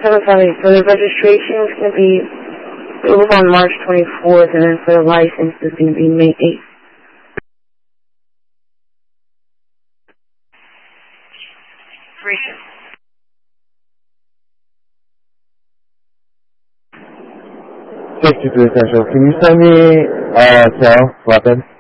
778. For the registration, it's going to be on March 24th, and then for the license, it's going to be May 8th. Safety to Essential. Can you send me Cal Weapon?